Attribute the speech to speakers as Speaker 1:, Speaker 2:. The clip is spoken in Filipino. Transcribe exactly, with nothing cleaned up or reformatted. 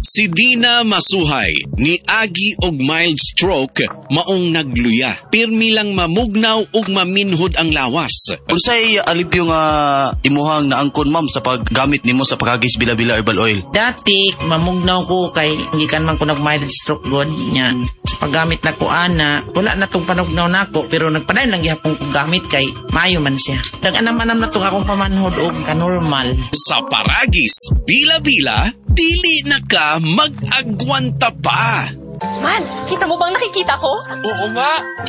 Speaker 1: Si Dina Masuhay ni agi og mild stroke maong nagluya. Pirmi lang mamugnaw ug maminhod ang lawas.
Speaker 2: Unsay alipyo nga imuhang naangkon ma'am sa paggamit nimo sa pagkagis bila-bila herbal oil?
Speaker 3: Dati mamugnaw ko kay gikan man ko nag mild stroke god niya. Sa paggamit na ko ana, wala na tong panugnaw nako pero nagpadayon lang gyapon ko gamit kay maayo man siya. Dag-anam-anam na tong akong pamanhod og ka-normal.
Speaker 1: Sa paragis, bila-bila, dili na ka mag-agwanta pa.
Speaker 4: Man, kita mo bang nakikita ko?
Speaker 5: Oo nga,